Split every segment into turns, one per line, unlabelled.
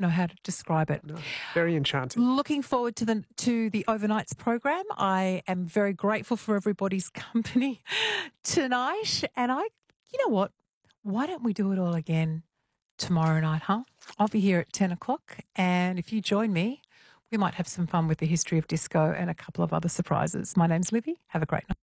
know how to describe it.
No, very enchanting.
Looking forward to the overnights program. I am very grateful for everybody's company tonight. And you know what? Why don't we do it all again tomorrow night, huh? I'll be here at 10 o'clock. And if you join me, we might have some fun with the history of disco and a couple of other surprises. My name's Libby. Have a great night.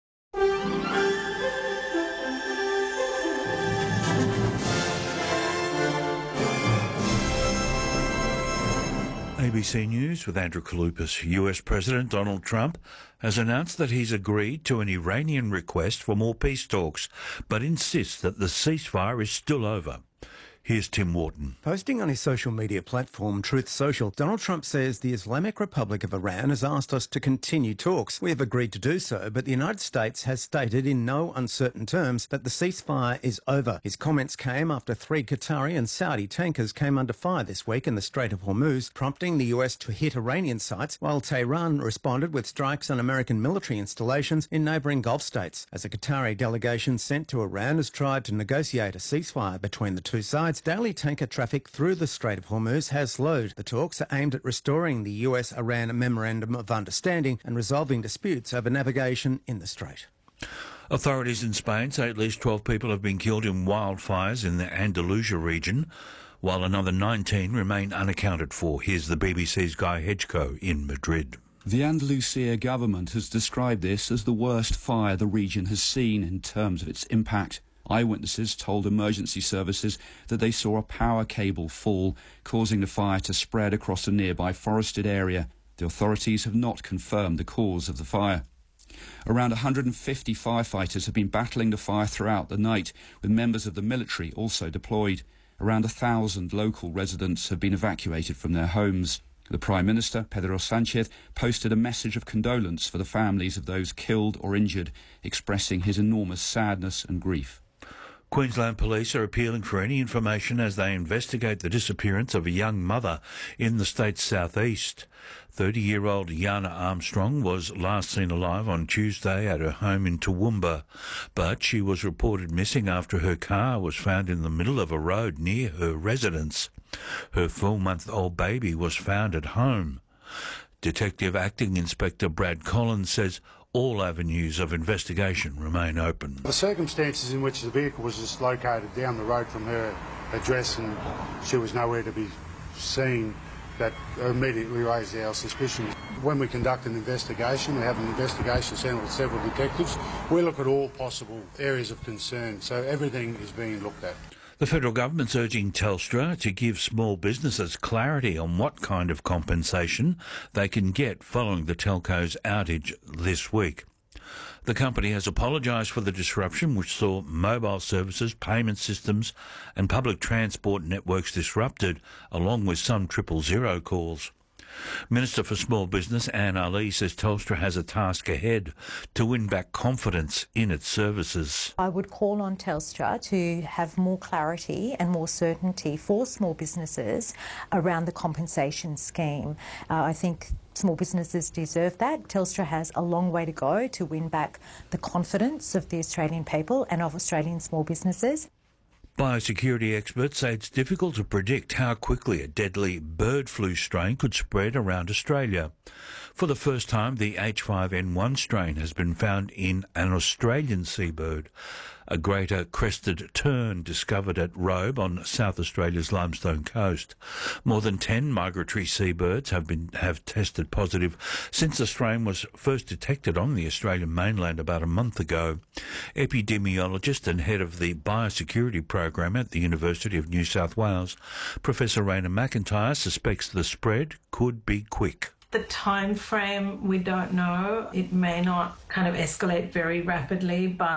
ABC News with Andrew Kaloupas. US President Donald Trump has announced that he's agreed to an Iranian request for more peace talks, but insists that the ceasefire is still over. Here's Tim Wharton.
Posting on his social media platform, Truth Social, Donald Trump says the Islamic Republic of Iran has asked us to continue talks. We have agreed to do so, but the United States has stated in no uncertain terms that the ceasefire is over. His comments came after 3 Qatari and Saudi tankers came under fire this week in the Strait of Hormuz, prompting the US to hit Iranian sites, while Tehran responded with strikes on American military installations in neighbouring Gulf states. As a Qatari delegation sent to Iran has tried to negotiate a ceasefire between the two sides, daily tanker traffic through the Strait of Hormuz has slowed. The talks are aimed at restoring the US-Iran Memorandum of Understanding and resolving disputes over navigation in the strait.
Authorities in Spain say at least 12 people have been killed in wildfires in the Andalusia region, while another 19 remain unaccounted for. Here's the BBC's Guy Hedgecoe in Madrid.
The Andalusia government has described this as the worst fire the region has seen in terms of its impact. Eyewitnesses told emergency services that they saw a power cable fall, causing the fire to spread across a nearby forested area. The authorities have not confirmed the cause of the fire. Around 150 firefighters have been battling the fire throughout the night, with members of the military also deployed. Around 1,000 local residents have been evacuated from their homes. The Prime Minister, Pedro Sánchez, posted a message of condolence for the families of those killed or injured, expressing his enormous sadness and grief.
Queensland Police are appealing for any information as they investigate the disappearance of a young mother in the state's southeast. 30-year-old Yana Armstrong was last seen alive on Tuesday at her home in Toowoomba, but she was reported missing after her car was found in the middle of a road near her residence. Her 4-month-old baby was found at home. Detective Acting Inspector Brad Collins says all avenues of investigation remain open.
The circumstances in which the vehicle was just located down the road from her address and she was nowhere to be seen, that immediately raised our suspicions. When we conduct an investigation, we have an investigation centre with several detectives, we look at all possible areas of concern, so everything is being looked at.
The federal government's urging Telstra to give small businesses clarity on what kind of compensation they can get following the telco's outage this week. The company has apologised for the disruption which saw mobile services, payment systems and public transport networks disrupted, along with some 000 calls. Minister for Small Business Anne Ali says Telstra has a task ahead to win back confidence in its services.
I would call on Telstra to have more clarity and more certainty for small businesses around the compensation scheme. I think small businesses deserve that. Telstra has a long way to go to win back the confidence of the Australian people and of Australian small businesses.
Biosecurity experts say it's difficult to predict how quickly a deadly bird flu strain could spread around Australia. For the first time, the H5N1 strain has been found in an Australian seabird, a greater crested tern discovered at Robe on South Australia's limestone coast. More than 10 migratory seabirds have tested positive since the strain was first detected on the Australian mainland about a month ago. Epidemiologist and head of the biosecurity program at the University of New South Wales, Professor Raina McIntyre, suspects the spread could be quick.
The time frame, we don't know. It may not kind of escalate very rapidly, but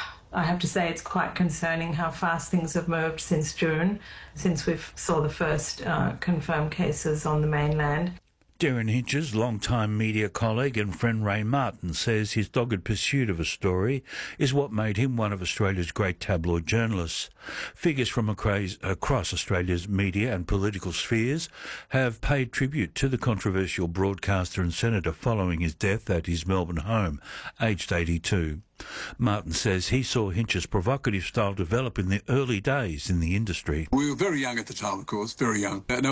I have to say it's quite concerning how fast things have moved since June, since we saw the first confirmed cases on the mainland.
Darren Hinch's longtime media colleague and friend Ray Martin says his dogged pursuit of a story is what made him one of Australia's great tabloid journalists. Figures from across Australia's media and political spheres have paid tribute to the controversial broadcaster and senator following his death at his Melbourne home, aged 82. Martin says he saw Hinch's provocative style develop in the early days in the industry.
We were very young at the time, of course, very young.